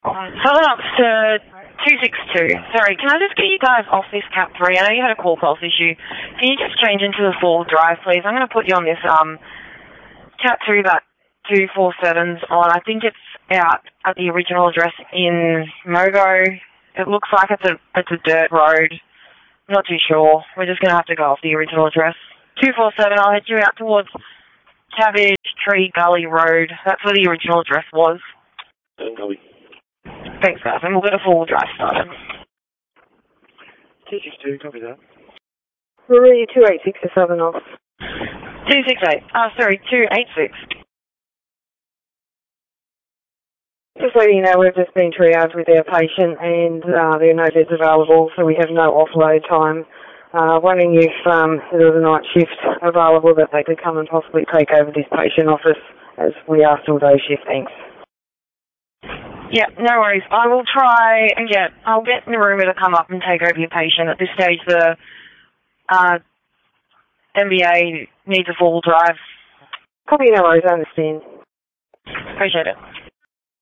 Southern Ops to 262. Sorry, can I just get you guys off this Cat 3? I know you had a call pulse issue. Can you just change into the 4 drive, please? I'm going to put you on this Cat 3 that 247's on. I think it's out at the original address in Mogo. It looks like it's a dirt road. I'm not too sure. We're just going to have to go off the original address. 247, I'll head you out towards Cabbage Tree Gully Road. That's where the original address was. Gully. Thanks, guys. And we'll get a full drive started. 262, copy that. Maria 286 to Southern Ops. 268. 286. Just letting you know, we've just been triaged with our patient and there are no beds available, so we have no offload time. Wondering if there was a night shift available that they could come and possibly take over this patient office, as we are still day shift. Thanks. Yeah, no worries. I will try and I'll get Naruma to come up and take over your patient. At this stage, the MBA needs a full drive. Copy, no worries, I understand. Appreciate it.